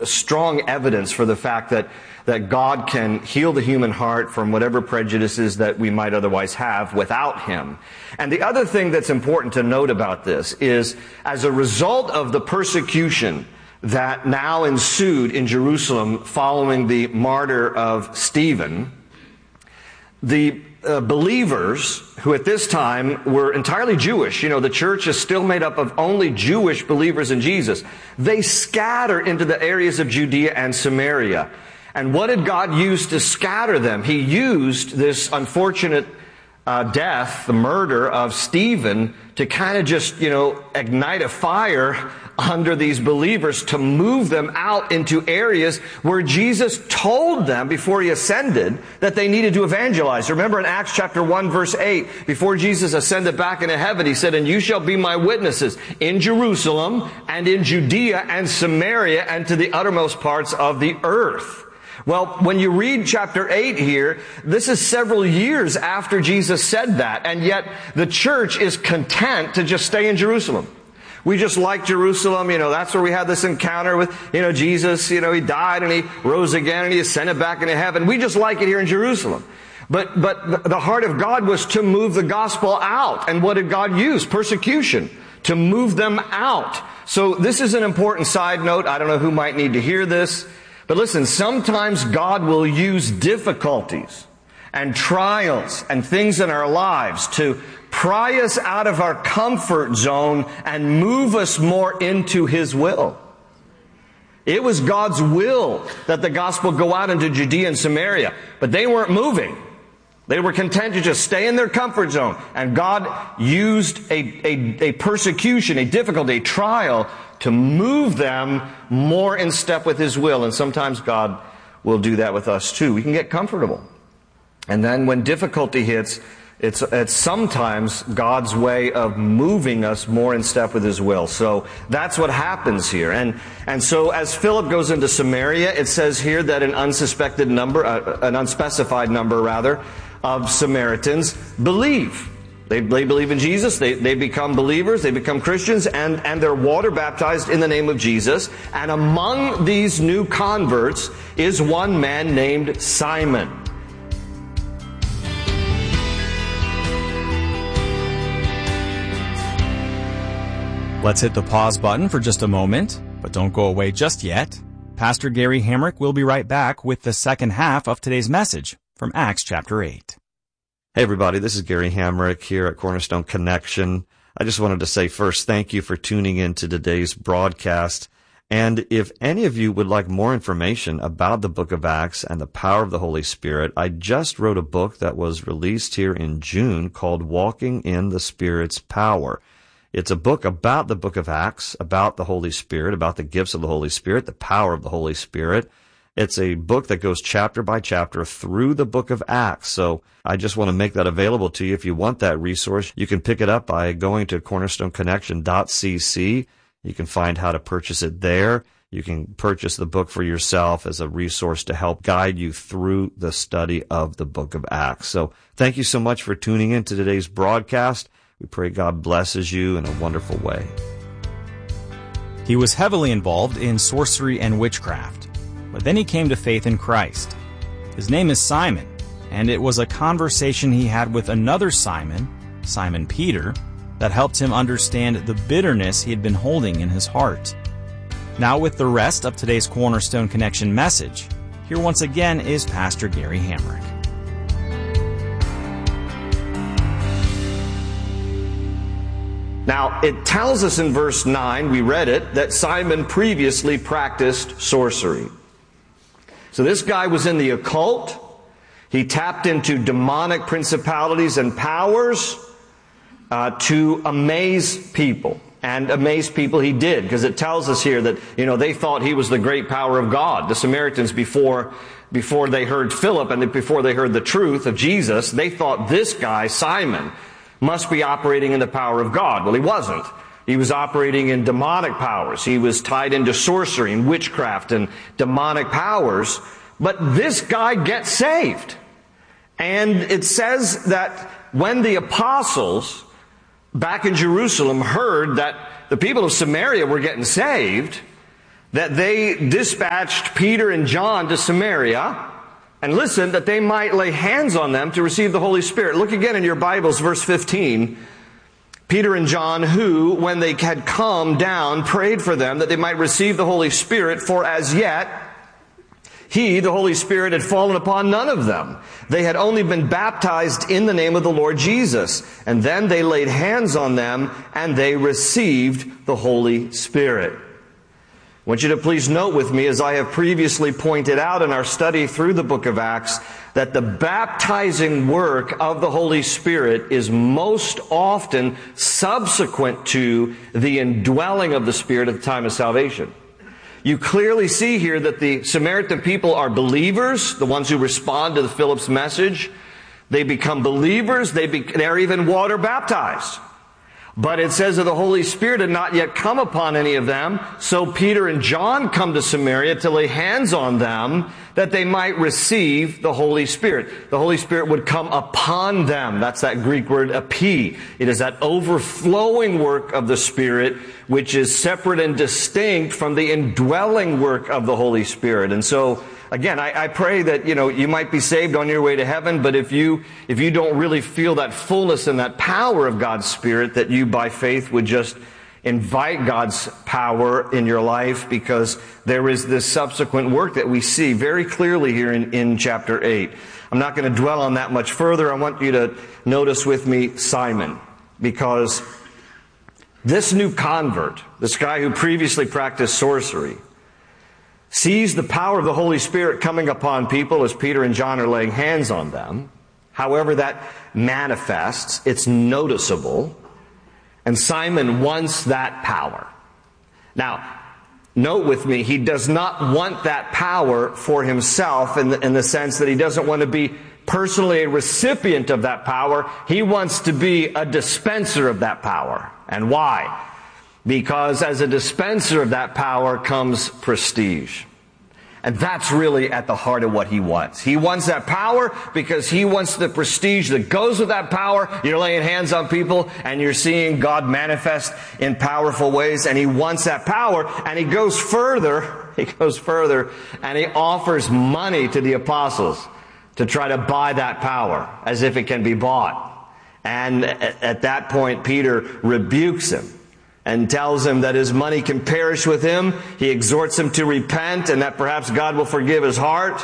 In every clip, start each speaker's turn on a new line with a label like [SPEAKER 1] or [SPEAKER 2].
[SPEAKER 1] strong evidence for the fact that God can heal the human heart from whatever prejudices that we might otherwise have without Him. And the other thing that's important to note about this is, as a result of the persecution that now ensued in Jerusalem following the martyr of Stephen, the believers, who at this time were entirely Jewish, the church is still made up of only Jewish believers in Jesus, they scatter into the areas of Judea and Samaria. And what did God use to scatter them? He used this unfortunate death, the murder of Stephen, to kind of just, ignite a fire under these believers to move them out into areas where Jesus told them before He ascended that they needed to evangelize. Remember in Acts chapter 1 verse 8, before Jesus ascended back into heaven, He said, "And you shall be my witnesses in Jerusalem and in Judea and Samaria and to the uttermost parts of the earth." Well, when you read chapter 8 here, this is several years after Jesus said that, and yet the church is content to just stay in Jerusalem. We just like Jerusalem, that's where we had this encounter with, Jesus, He died and He rose again and He ascended back into heaven. We just like it here in Jerusalem. But the heart of God was to move the gospel out. And what did God use? Persecution. To move them out. So this is an important side note. I don't know who might need to hear this. But listen, sometimes God will use difficulties and trials and things in our lives to pry us out of our comfort zone and move us more into His will. It was God's will that the gospel go out into Judea and Samaria, but they weren't moving. They were content to just stay in their comfort zone. And God used a persecution, a difficulty, a trial to move them more in step with His will. And sometimes God will do that with us too. We can get comfortable. And then when difficulty hits, it's sometimes God's way of moving us more in step with His will. So that's what happens here. And so as Philip goes into Samaria, it says here that an unspecified number of Samaritans believe. They believe in Jesus, they become believers, they become Christians, and they're water baptized in the name of Jesus. And among these new converts is one man named Simon.
[SPEAKER 2] Let's hit the pause button for just a moment, but don't go away just yet. Pastor Gary Hamrick will be right back with the second half of today's message from Acts chapter 8.
[SPEAKER 3] Hey everybody, this is Gary Hamrick here at Cornerstone Connection. I just wanted to say first, thank you for tuning in to today's broadcast. And if any of you would like more information about the book of Acts and the power of the Holy Spirit, I just wrote a book that was released here in June called Walking in the Spirit's Power. It's a book about the book of Acts, about the Holy Spirit, about the gifts of the Holy Spirit, the power of the Holy Spirit. It's a book that goes chapter by chapter through the book of Acts. So I just want to make that available to you. If you want that resource, you can pick it up by going to cornerstoneconnection.cc. You can find how to purchase it there. You can purchase the book for yourself as a resource to help guide you through the study of the book of Acts. So thank you so much for tuning in to today's broadcast. We pray God blesses you in a wonderful way.
[SPEAKER 2] He was heavily involved in sorcery and witchcraft, but then he came to faith in Christ. His name is Simon, and it was a conversation he had with another Simon, Simon Peter, that helped him understand the bitterness he had been holding in his heart. Now with the rest of today's Cornerstone Connection message, here once again is Pastor Gary Hamrick.
[SPEAKER 1] Now, it tells us in verse 9, we read it, that Simon previously practiced sorcery. So this guy was in the occult. He tapped into demonic principalities and powers to amaze people. And amaze people he did, because it tells us here that, they thought he was the great power of God. The Samaritans, before they heard Philip and before they heard the truth of Jesus, they thought this guy, Simon, must be operating in the power of God. Well, he wasn't. He was operating in demonic powers. He was tied into sorcery and witchcraft and demonic powers. But this guy gets saved. And it says that when the apostles back in Jerusalem heard that the people of Samaria were getting saved, that they dispatched Peter and John to Samaria, and listen, that they might lay hands on them to receive the Holy Spirit. Look again in your Bibles, verse 15. Peter and John, who, when they had come down, prayed for them that they might receive the Holy Spirit, for as yet He, the Holy Spirit, had fallen upon none of them. They had only been baptized in the name of the Lord Jesus. And then they laid hands on them, and they received the Holy Spirit. I want you to please note with me, as I have previously pointed out in our study through the book of Acts, that the baptizing work of the Holy Spirit is most often subsequent to the indwelling of the Spirit at the time of salvation. You clearly see here that the Samaritan people are believers, the ones who respond to the Philip's message. They become believers, they're even water baptized. But it says that the Holy Spirit had not yet come upon any of them, so Peter and John come to Samaria to lay hands on them that they might receive the Holy Spirit. The Holy Spirit would come upon them. That's that Greek word epi. It is that overflowing work of the Spirit which is separate and distinct from the indwelling work of the Holy Spirit. And so, again, I pray that, you might be saved on your way to heaven, but if you don't really feel that fullness and that power of God's Spirit, that you by faith would just invite God's power in your life, because there is this subsequent work that we see very clearly here in chapter 8. I'm not going to dwell on that much further. I want you to notice with me Simon, because this new convert, this guy who previously practiced sorcery, sees the power of the Holy Spirit coming upon people as Peter and John are laying hands on them. However that manifests, it's noticeable. And Simon wants that power. Now, note with me, he does not want that power for himself in the sense that he doesn't want to be personally a recipient of that power. He wants to be a dispenser of that power. And why? Because as a dispenser of that power comes prestige. And that's really at the heart of what he wants. He wants that power because he wants the prestige that goes with that power. You're laying hands on people and you're seeing God manifest in powerful ways, and he wants that power. And he goes further and he offers money to the apostles to try to buy that power as if it can be bought. And at that point, Peter rebukes him and tells him that his money can perish with him. He exhorts him to repent and that perhaps God will forgive his heart.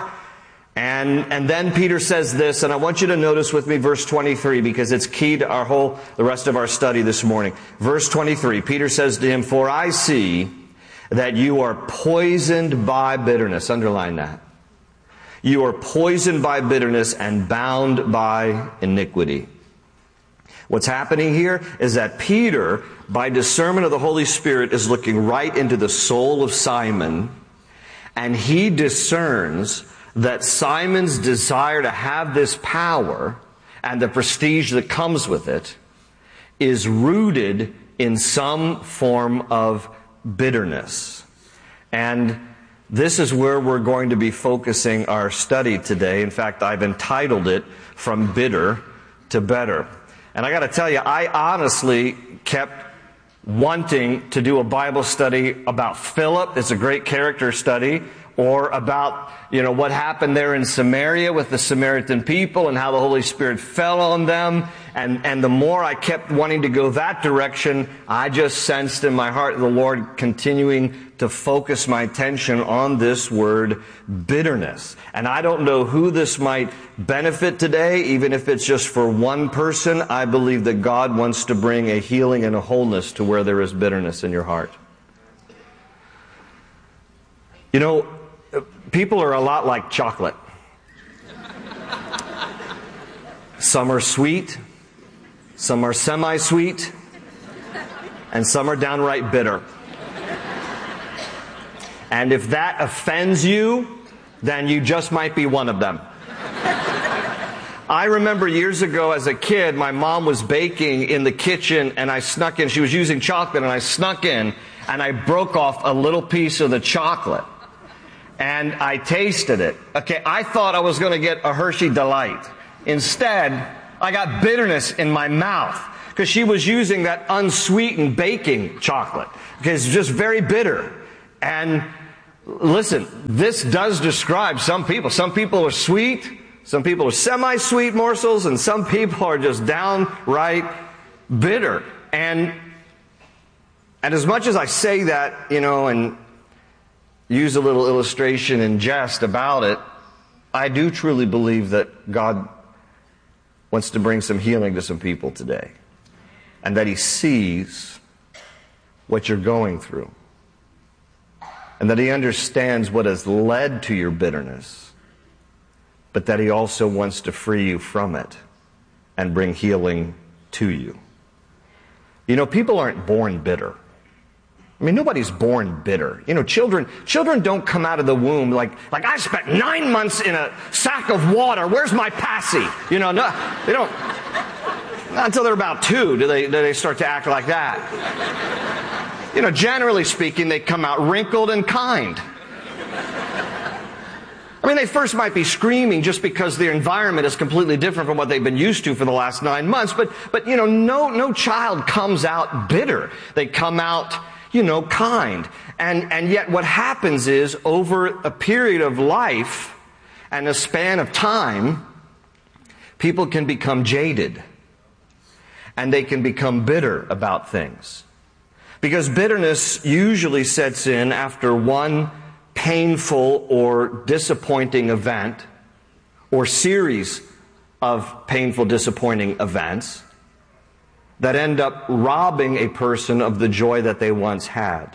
[SPEAKER 1] And then Peter says this, and I want you to notice with me verse 23, because it's key to the rest of our study this morning. Verse 23, Peter says to him, "For I see that you are poisoned by bitterness." Underline that. "You are poisoned by bitterness and bound by iniquity." What's happening here is that Peter, by discernment of the Holy Spirit, is looking right into the soul of Simon, and he discerns that Simon's desire to have this power and the prestige that comes with it is rooted in some form of bitterness. And this is where we're going to be focusing our study today. In fact, I've entitled it "From Bitter to Better." And I got to tell you, I honestly kept wanting to do a Bible study about Philip. It's a great character study. Or about, what happened there in Samaria with the Samaritan people and how the Holy Spirit fell on them. And the more I kept wanting to go that direction, I just sensed in my heart the Lord continuing to focus my attention on this word bitterness. And I don't know who this might benefit today, even if it's just for one person. I believe that God wants to bring a healing and a wholeness to where there is bitterness in your heart. People are a lot like chocolate. Some are sweet, some are semi-sweet, and some are downright bitter. And if that offends you, then you just might be one of them. I remember years ago as a kid, my mom was baking in the kitchen and I snuck in. She was using chocolate and I snuck in and I broke off a little piece of the chocolate. And I tasted it. Okay, I thought I was going to get a Hershey Delight. Instead, I got bitterness in my mouth because she was using that unsweetened baking chocolate. Okay, it's just very bitter. And listen, this does describe some people. Some people are sweet, some people are semi-sweet morsels, and some people are just downright bitter. And as much as I say that, and use a little illustration and jest about it, I do truly believe that God wants to bring some healing to some people today. And that He sees what you're going through. And that He understands what has led to your bitterness. But that He also wants to free you from it and bring healing to you. People aren't born bitter. Nobody's born bitter. Children don't come out of the womb like I spent 9 months in a sack of water. Where's my passy? No, they don't. Not until they're about 2 do they start to act like that. Generally speaking, they come out wrinkled and kind. They first might be screaming just because their environment is completely different from what they've been used to for the last 9 months. But no child comes out bitter. They come out kind. And yet what happens is, over a period of life and a span of time, people can become jaded. And they can become bitter about things. Because bitterness usually sets in after one painful or disappointing event, or series of painful, disappointing events, that end up robbing a person of the joy that they once had.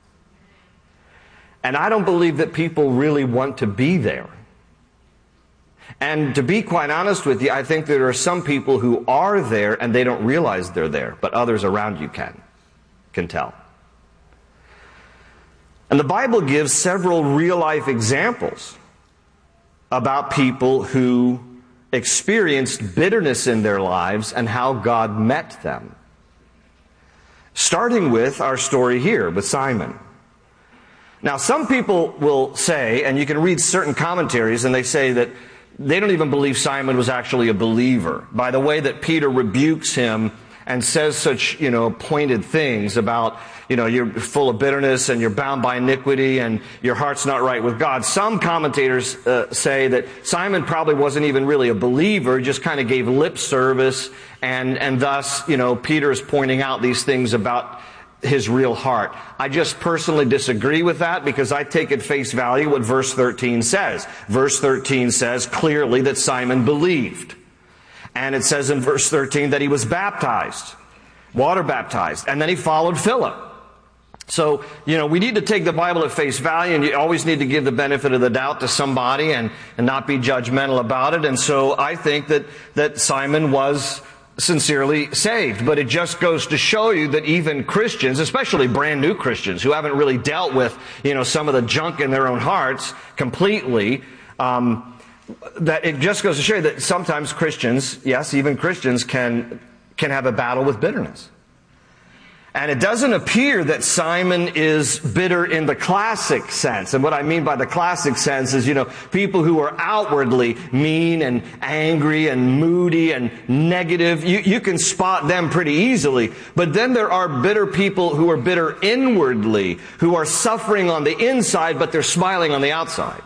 [SPEAKER 1] And I don't believe that people really want to be there. And to be quite honest with you, I think there are some people who are there and they don't realize they're there, but others around you can tell. And the Bible gives several real-life examples about people who experienced bitterness in their lives and how God met them. Starting with our story here with Simon. Now, some people will say, and you can read certain commentaries, and they say that they don't even believe Simon was actually a believer, by the way that Peter rebukes him and says such, pointed things about, you're full of bitterness and you're bound by iniquity and your heart's not right with God. Some commentators say that Simon probably wasn't even really a believer, just kind of gave lip service, and thus, Peter is pointing out these things about his real heart. I just personally disagree with that, because I take at face value what verse 13 says. Verse 13 says clearly that Simon believed. And it says in verse 13 that he was baptized, water baptized, and then he followed Philip. So, we need to take the Bible at face value, and you always need to give the benefit of the doubt to somebody and not be judgmental about it. And so I think that Simon was sincerely saved. But it just goes to show you that even Christians, especially brand new Christians who haven't really dealt with, some of the junk in their own hearts completely, that it just goes to show you that sometimes Christians, yes, even Christians can have a battle with bitterness. And it doesn't appear that Simon is bitter in the classic sense. And what I mean by the classic sense is, people who are outwardly mean and angry and moody and negative. You can spot them pretty easily. But then there are bitter people who are bitter inwardly, who are suffering on the inside, but they're smiling on the outside.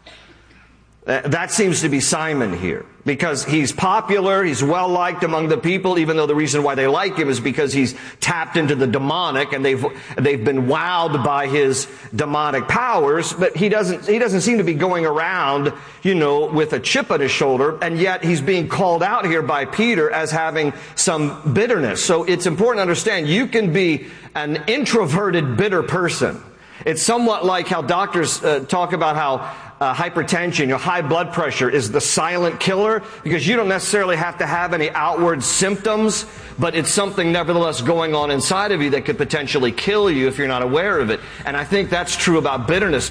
[SPEAKER 1] That seems to be Simon here, because he's popular, he's well-liked among the people, even though the reason why they like him is because he's tapped into the demonic and they've been wowed by his demonic powers, but he doesn't seem to be going around, with a chip on his shoulder, and yet he's being called out here by Peter as having some bitterness. So it's important to understand, you can be an introverted, bitter person. It's somewhat like how doctors talk about how hypertension, high blood pressure is the silent killer, because you don't necessarily have to have any outward symptoms, but it's something nevertheless going on inside of you that could potentially kill you if you're not aware of it. And I think that's true about bitterness.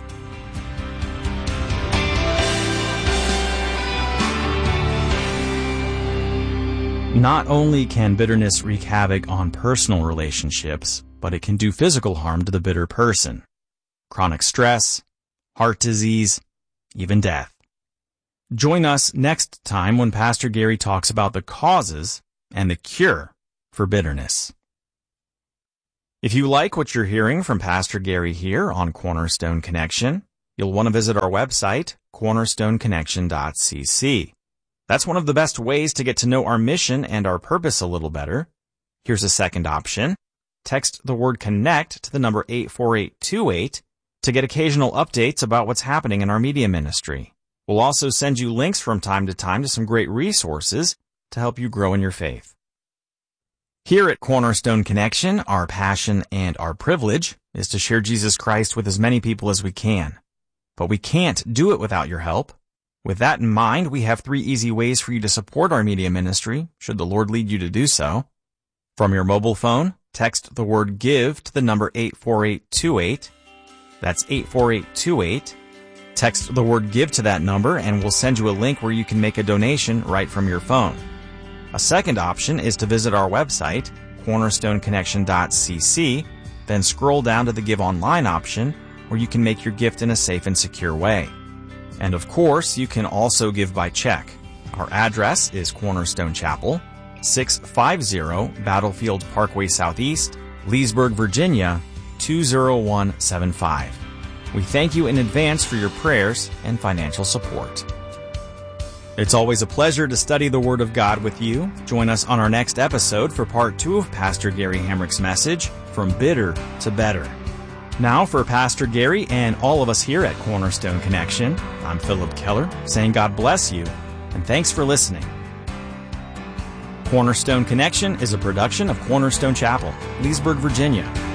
[SPEAKER 2] Not only can bitterness wreak havoc on personal relationships, but it can do physical harm to the bitter person. Chronic stress, heart disease, even death. Join us next time when Pastor Gary talks about the causes and the cure for bitterness. If you like what you're hearing from Pastor Gary here on Cornerstone Connection, you'll want to visit our website, cornerstoneconnection.cc. That's one of the best ways to get to know our mission and our purpose a little better. Here's a second option. Text the word CONNECT to the number 84828 to get occasional updates about what's happening in our media ministry. We'll also send you links from time to time to some great resources to help you grow in your faith. Here at Cornerstone Connection, our passion and our privilege is to share Jesus Christ with as many people as we can. But we can't do it without your help. With that in mind, we have 3 easy ways for you to support our media ministry, should the Lord lead you to do so. From your mobile phone, text the word GIVE to the number 84828. That's 84828. Text the word GIVE to that number and we'll send you a link where you can make a donation right from your phone. A second option is to visit our website, cornerstoneconnection.cc, then scroll down to the Give Online option where you can make your gift in a safe and secure way. And of course, you can also give by check. Our address is Cornerstone Chapel, 650 Battlefield Parkway Southeast, Leesburg, Virginia, 20175. We thank you in advance for your prayers and financial support. It's always a pleasure to study the Word of God with you. Join us on our next episode for part 2 of Pastor Gary Hamrick's message, From Bitter to Better. Now for Pastor Gary and all of us here at Cornerstone Connection, I'm Philip Keller, saying God bless you, and thanks for listening. Cornerstone Connection is a production of Cornerstone Chapel, Leesburg, Virginia.